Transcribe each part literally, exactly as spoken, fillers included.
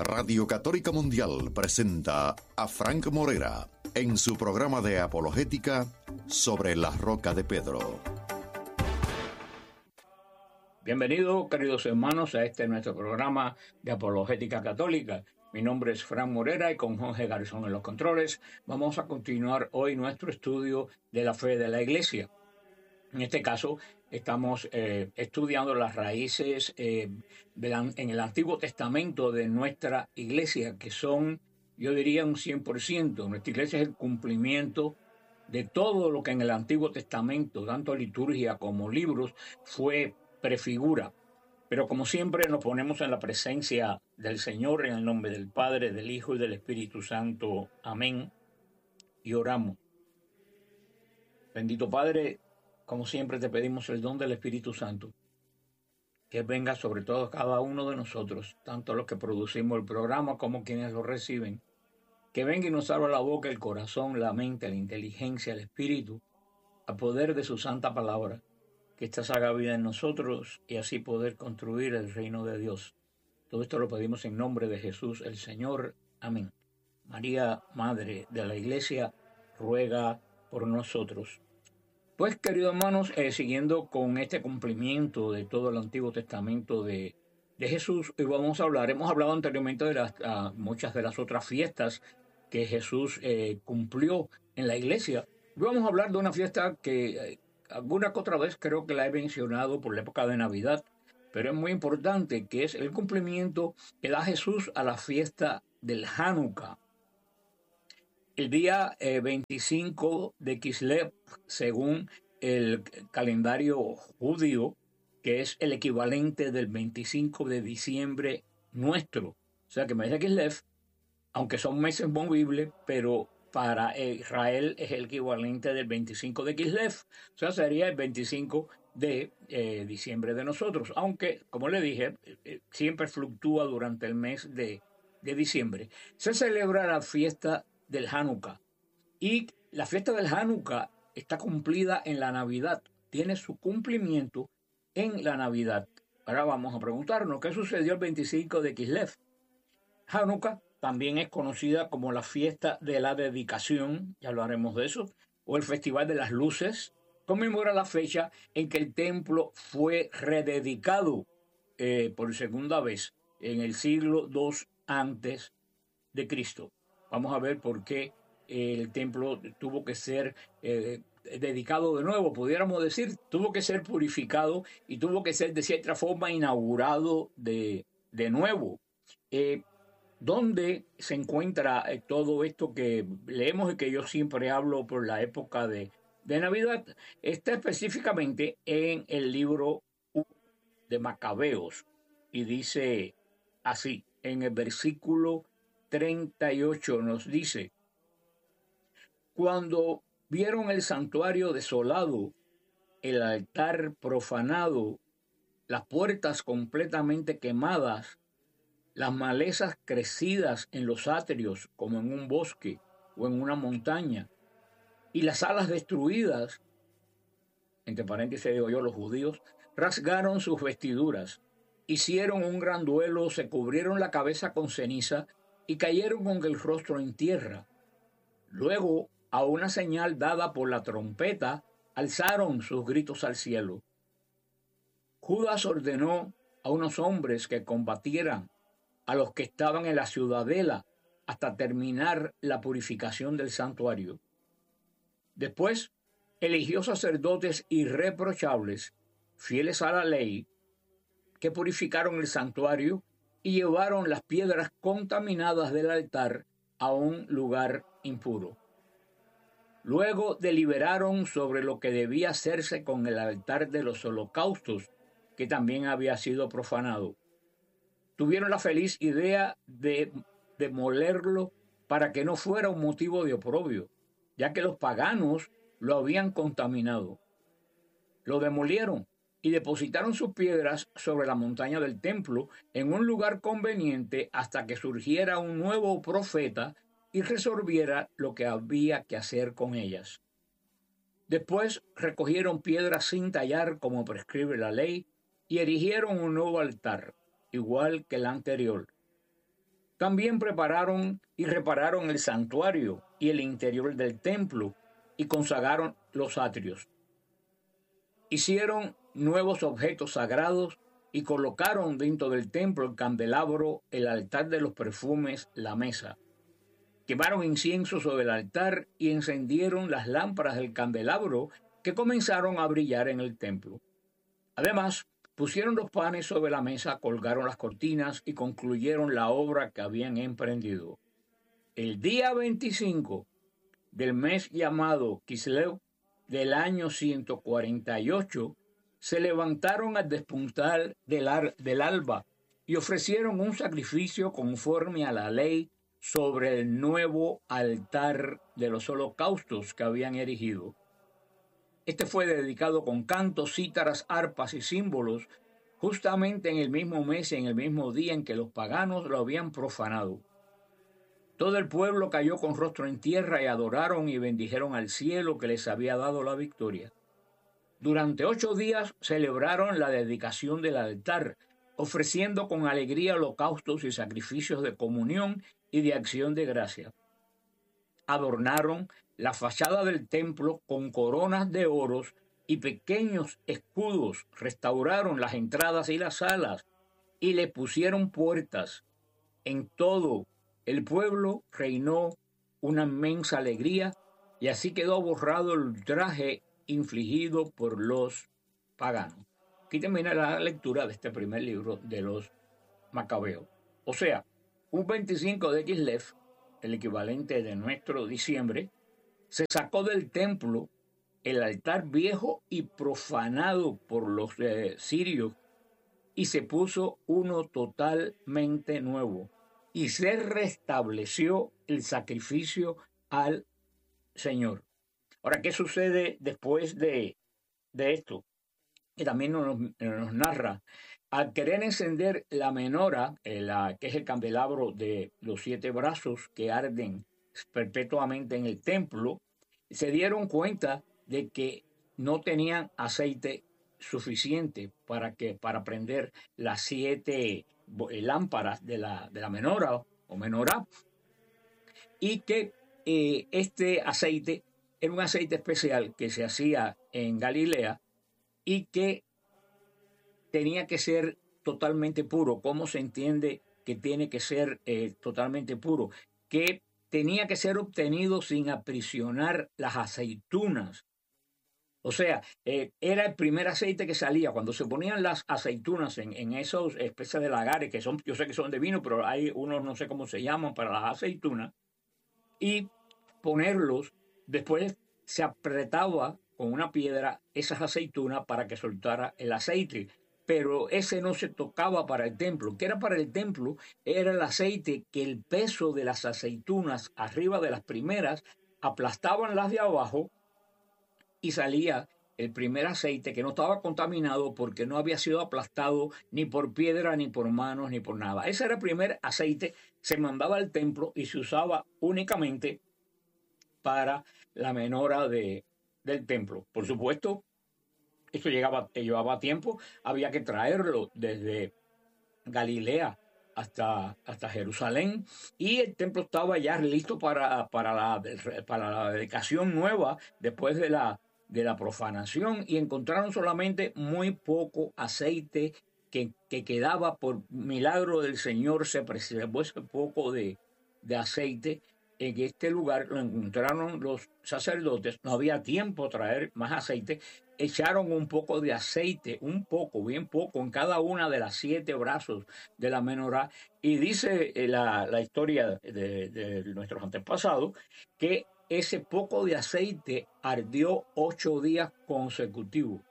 Radio Católica Mundial presenta a Frank Morera en su programa de apologética sobre la Roca de Pedro. Bienvenidos, queridos hermanos, a este nuestro programa de apologética católica. Mi nombre es Frank Morera y con Jorge Garzón en los controles vamos a continuar hoy nuestro estudio de la fe de la Iglesia. En este caso, estamos eh, estudiando las raíces eh, de la, en el Antiguo Testamento de nuestra Iglesia, que son, yo diría, un cien por ciento. Nuestra Iglesia es el cumplimiento de todo lo que en el Antiguo Testamento, tanto liturgia como libros, fue prefigura. Pero como siempre nos ponemos en la presencia del Señor, en el nombre del Padre, del Hijo y del Espíritu Santo. Amén. Y oramos. Bendito Padre, como siempre te pedimos el don del Espíritu Santo, que venga sobre todo cada uno de nosotros, tanto los que producimos el programa como quienes lo reciben, que venga y nos abra la boca, el corazón, la mente, la inteligencia, el espíritu, a poder de su santa palabra, que esta haga vida en nosotros y así poder construir el reino de Dios. Todo esto lo pedimos en nombre de Jesús el Señor. Amén. María, Madre de la Iglesia, ruega por nosotros. Pues, queridos hermanos, eh, siguiendo con este cumplimiento de todo el Antiguo Testamento de, de Jesús, hoy vamos a hablar, hemos hablado anteriormente de las, uh, muchas de las otras fiestas que Jesús eh, cumplió en la iglesia. Hoy vamos a hablar de una fiesta que eh, alguna que otra vez creo que la he mencionado por la época de Navidad, pero es muy importante, que es el cumplimiento que da Jesús a la fiesta del Hanukkah. El día eh, veinticinco de Kislev, según el calendario judío, que es el equivalente del veinticinco de diciembre nuestro. O sea que me dice Kislev, aunque son meses movibles, pero para Israel es el equivalente del veinticinco de Kislev. O sea, sería el veinticinco de eh, diciembre de nosotros. Aunque, como le dije, eh, siempre fluctúa durante el mes de, de diciembre. Se celebra la fiesta del Hanukkah. Y la fiesta del Hanukkah está cumplida en la Navidad. Tiene su cumplimiento en la Navidad. Ahora vamos a preguntarnos, ¿qué sucedió el veinticinco de Kislev? Hanukkah también es conocida como la fiesta de la dedicación, ya hablaremos de eso, o el Festival de las Luces. Conmemora la fecha en que el templo fue rededicado eh, por segunda vez en el siglo dos antes de Cristo. Vamos a ver por qué el templo tuvo que ser eh, dedicado de nuevo, pudiéramos decir, tuvo que ser purificado y tuvo que ser de cierta forma inaugurado de, de nuevo. Eh, ¿Dónde se encuentra eh, todo esto que leemos y que yo siempre hablo por la época de, de Navidad? Está específicamente en el libro de Macabeos y dice así, en el versículo treinta y ocho nos dice: cuando vieron el santuario desolado, el altar profanado, las puertas completamente quemadas, las malezas crecidas en los atrios como en un bosque o en una montaña, y las salas destruidas, entre paréntesis digo yo, los judíos, rasgaron sus vestiduras, hicieron un gran duelo, se cubrieron la cabeza con ceniza y cayeron con el rostro en tierra. Luego, a una señal dada por la trompeta, alzaron sus gritos al cielo. Judas ordenó a unos hombres que combatieran a los que estaban en la ciudadela hasta terminar la purificación del santuario. Después, eligió sacerdotes irreprochables, fieles a la ley, que purificaron el santuario y llevaron las piedras contaminadas del altar a un lugar impuro. Luego deliberaron sobre lo que debía hacerse con el altar de los holocaustos, que también había sido profanado. Tuvieron la feliz idea de demolerlo para que no fuera un motivo de oprobio, ya que los paganos lo habían contaminado. Lo demolieron y depositaron sus piedras sobre la montaña del templo en un lugar conveniente hasta que surgiera un nuevo profeta y resolviera lo que había que hacer con ellas. Después recogieron piedras sin tallar como prescribe la ley y erigieron un nuevo altar, igual que el anterior. También prepararon y repararon el santuario y el interior del templo y consagraron los atrios. Hicieron nuevos objetos sagrados y colocaron dentro del templo el candelabro, el altar de los perfumes, la mesa. Quemaron incienso sobre el altar y encendieron las lámparas del candelabro que comenzaron a brillar en el templo. Además, pusieron los panes sobre la mesa, colgaron las cortinas y concluyeron la obra que habían emprendido. El día veinticinco del mes llamado Kislev del año ciento cuarenta y ocho, se levantaron al despuntar del, ar- del alba y ofrecieron un sacrificio conforme a la ley sobre el nuevo altar de los holocaustos que habían erigido. Este fue dedicado con cantos, cítaras, arpas y símbolos, justamente en el mismo mes y en el mismo día en que los paganos lo habían profanado. Todo el pueblo cayó con rostro en tierra y adoraron y bendijeron al cielo que les había dado la victoria. Durante ocho días celebraron la dedicación del altar, ofreciendo con alegría holocaustos y sacrificios de comunión y de acción de gracia. Adornaron la fachada del templo con coronas de oros y pequeños escudos, restauraron las entradas y las salas y le pusieron puertas. En todo el pueblo reinó una inmensa alegría y así quedó borrado el ultraje infligido por los paganos. Aquí termina la lectura de este primer libro de los Macabeos. O sea, un veinticinco de Kislev, el equivalente de nuestro diciembre, se sacó del templo el altar viejo y profanado por los eh, sirios y se puso uno totalmente nuevo y se restableció el sacrificio al Señor. Ahora, ¿qué sucede después de, de esto? Que también nos, nos narra, al querer encender la menora, eh, la, que es el candelabro de los siete brazos que arden perpetuamente en el templo, se dieron cuenta de que no tenían aceite suficiente para, que, para prender las siete lámparas de la, de la menora o menorá, y que eh, este aceite era un aceite especial que se hacía en Galilea y que tenía que ser totalmente puro. ¿Cómo se entiende que tiene que ser eh, totalmente puro? Que tenía que ser obtenido sin aprisionar las aceitunas. O sea, eh, era el primer aceite que salía. Cuando se ponían las aceitunas en, en esos especies de lagares, que son, yo sé que son de vino, pero hay unos no sé cómo se llaman para las aceitunas, y ponerlos, después se apretaba con una piedra esas aceitunas para que soltara el aceite. Pero ese no se tocaba para el templo. ¿Qué era para el templo? Era el aceite que el peso de las aceitunas arriba de las primeras aplastaban las de abajo y salía el primer aceite que no estaba contaminado porque no había sido aplastado ni por piedra, ni por manos, ni por nada. Ese era el primer aceite, se mandaba al templo y se usaba únicamente para la menora de, del templo. Por supuesto, esto llegaba, llevaba tiempo, había que traerlo desde Galilea hasta, hasta Jerusalén, y el templo estaba ya listo para, para, la, para la dedicación nueva después de la, de la profanación, y encontraron solamente muy poco aceite que, que quedaba. Por milagro del Señor se preservó ese poco de, de aceite. En este lugar lo encontraron los sacerdotes, no había tiempo traer más aceite, echaron un poco de aceite, un poco, bien poco, en cada una de las siete brazos de la menorá, y dice la, la historia de, de nuestros antepasados que ese poco de aceite ardió ocho días consecutivos,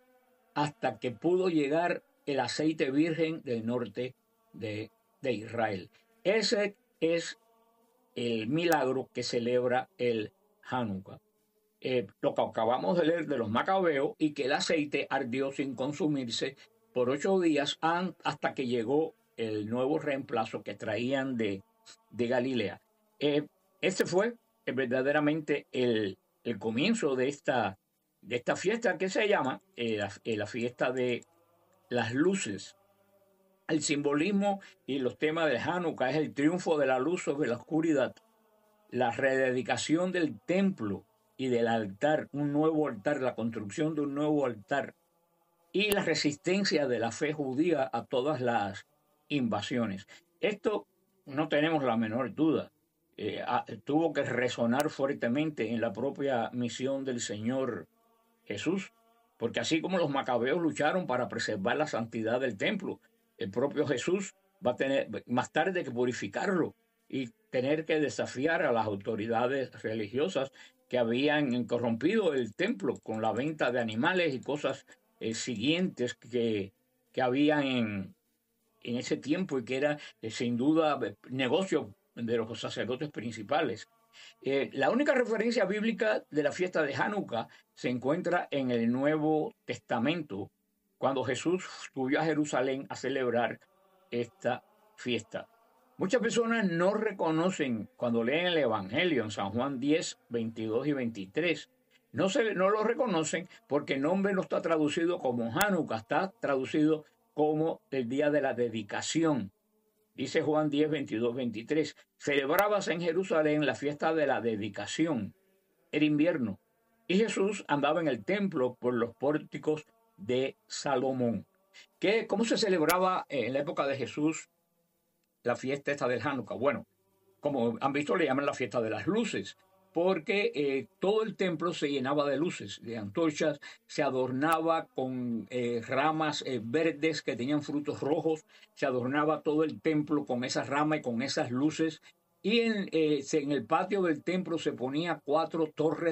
hasta que pudo llegar el aceite virgen del norte de, de Israel. Ese es el milagro que celebra el Hanukkah. Eh, lo que acabamos de leer de los Macabeos, y que el aceite ardió sin consumirse por ocho días hasta que llegó el nuevo reemplazo que traían de, de Galilea. Eh, este fue eh, verdaderamente el, el comienzo de esta, de esta fiesta que se llama eh, la, eh, la fiesta de las luces. El simbolismo y los temas de Hanukkah es el triunfo de la luz sobre la oscuridad, la rededicación del templo y del altar, un nuevo altar, la construcción de un nuevo altar, y la resistencia de la fe judía a todas las invasiones. Esto no tenemos la menor duda. Eh, a, tuvo que resonar fuertemente en la propia misión del Señor Jesús, porque así como los macabeos lucharon para preservar la santidad del templo, el propio Jesús va a tener más tarde que purificarlo y tener que desafiar a las autoridades religiosas que habían corrompido el templo con la venta de animales y cosas eh, siguientes que, que había en, en ese tiempo y que era eh, sin duda negocio de los sacerdotes principales. Eh, la única referencia bíblica de la fiesta de Hanukkah se encuentra en el Nuevo Testamento, cuando Jesús subió a Jerusalén a celebrar esta fiesta. Muchas personas no reconocen, cuando leen el Evangelio en San Juan diez, veintidós y veintitrés, no, se, no lo reconocen porque el nombre no está traducido como Hanukkah, está traducido como el día de la dedicación. Dice Juan diez, veintidós, veintitrés, celebrábase en Jerusalén la fiesta de la dedicación. Era invierno y Jesús andaba en el templo por los pórticos de Salomón. ¿Qué, ¿Cómo se celebraba en la época de Jesús la fiesta esta del Hanukkah? Bueno, como han visto, le llaman la fiesta de las luces, porque eh, todo el templo se llenaba de luces, de antorchas, se adornaba con eh, ramas eh, verdes que tenían frutos rojos, se adornaba todo el templo con esas ramas y con esas luces, y en, eh, en el patio del templo se ponía cuatro torres